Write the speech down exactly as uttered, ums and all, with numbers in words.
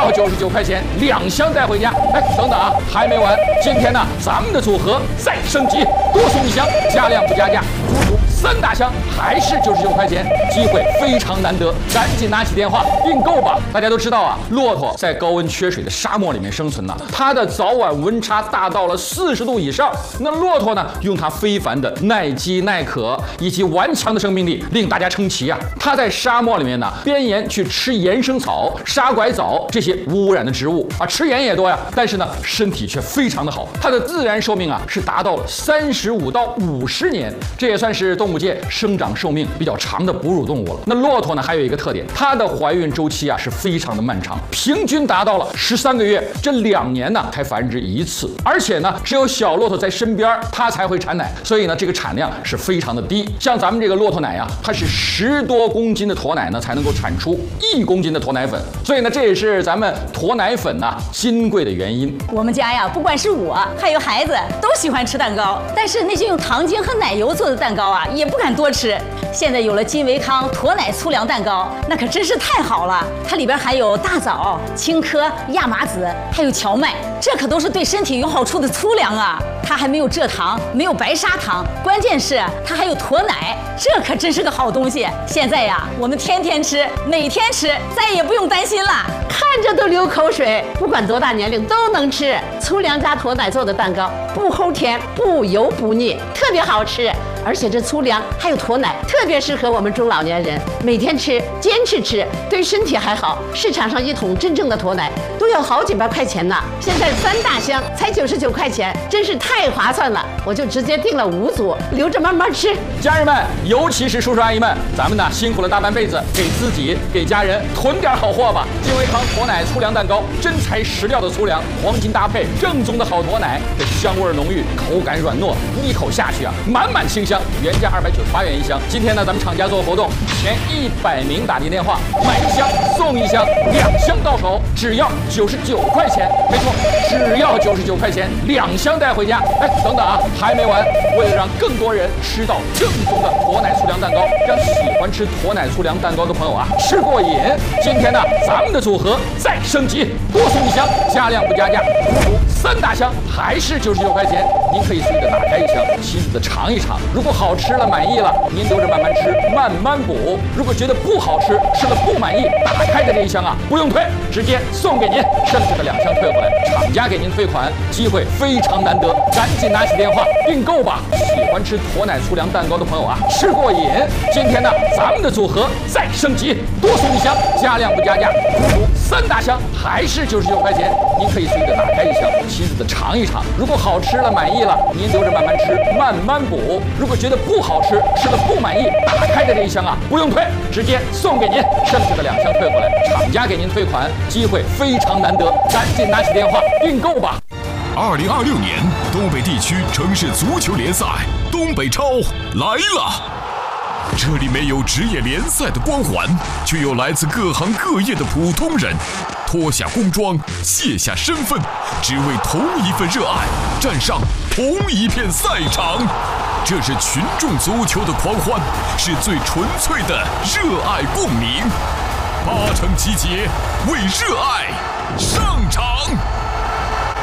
要九十九块钱，两箱带回家。哎，等等啊，还没完，今天呢，咱们的组合再升级，多送一箱，加量不加价，足足三大箱，还是九十九块钱，机会非常难得，赶紧拿起电话订购吧！大家都知道啊，骆驼在高温缺水的沙漠里面生存呢，它的早晚温差大到了四十度以上。那骆驼呢，用它非凡的耐饥耐渴以及顽强的生命力，令大家称奇啊！它在沙漠里面呢，边沿去吃岩生草、沙拐枣这些无污染的植物啊，吃盐也多呀，但是呢，身体却非常的好。它的自然寿命啊，是达到了三十五到五十年，这也算是动物界生长寿命比较长的哺乳动物了。那骆驼呢，还有一个特点，它的怀孕周期啊是非常的漫长，平均达到了十三个月，这两年呢才繁殖一次，而且呢，只有小骆驼在身边，它才会产奶，所以呢，这个产量是非常的低。像咱们这个骆驼奶呀、啊，它是十多公斤的驼奶呢，才能够产出一公斤的驼奶粉，所以呢，这也是咱们驼奶粉呐、啊、金贵的原因。 我们家呀，不管是我还有孩子，都喜欢吃蛋糕，但是那些用糖精和奶油做的蛋糕啊，也不敢多吃。现在有了金维康驼奶粗粮蛋糕，那可真是太好了，它里边含有大枣、青稞、亚麻籽，还有荞麦，这可都是对身体有好处的粗粮啊。它还没有蔗糖，没有白砂糖，关键是它还有驼奶，这可真是个好东西。现在呀，我们天天吃，每天吃，再也不用担心了。 看着都流口水，不管多大年龄都能吃。粗粮加驼奶做的蛋糕，不齁甜，不油不腻，特别好吃。而且这粗粮还有驼奶，特别适合我们中老年人，每天吃，坚持吃，对身体还好。市场上一桶真正的驼奶都要好几百块钱呢，现在三大箱才九十九块钱，真是太划算了。我就直接订了五组，留着慢慢吃。 家人们，尤其是叔叔阿姨们，咱们呢辛苦了大半辈子，给自己给家人囤点好货吧。金维康驼奶粗粮蛋糕，真材实料的粗粮，黄金搭配，正宗的好驼奶，这香味浓郁，口感软糯，一口下去啊，满满清香。原价二百九十八元一箱，今天呢，咱们厂家做活动，前一百名打进电话买一箱送一箱，两箱到手只要九十九块钱，没错，只要九十九块钱，两箱带回家。哎，等等啊，还没完，为了让更多人吃到正宗的驼奶粗粮蛋糕，让喜欢吃驼奶粗粮蛋糕的朋友啊吃过瘾，今天呢，咱们的组合再升级，多送一箱，加量不加价，足足三大箱，还是九十九块钱。您可以随意的打开一箱，细细的尝一尝，如果好吃了满意了，您留着慢慢吃，慢慢补。如果觉得不好吃，吃了不满意，打开的这一箱啊不用退，直接送给您，剩下的两箱退回来，厂家给您退款，机会非常难得，赶紧拿起电话订购吧。喜欢吃驼奶粗粮蛋糕的朋友啊吃过瘾，今天呢，咱们的组合再升级，多送一箱，加量不加价，足足三大箱，还是九十九块钱。您可以随意的打开一箱，细细的尝一尝，如果好吃了满意了，您留着慢慢吃，慢慢补。如果觉得不好吃，吃了不满意，打开的这一箱啊不用退，直接送给您，剩下的两箱退回来，厂家给您退款，机会非常难得，赶紧拿起电话订购吧。 二零二六年东北地区城市足球联赛东北超来了。这里没有职业联赛的光环，却有来自各行各业的普通人，脱下工装，卸下身份，只为同一份热爱，站上同一片赛场。这是群众足球的狂欢，是最纯粹的热爱共鸣。八成集结，为热爱上场。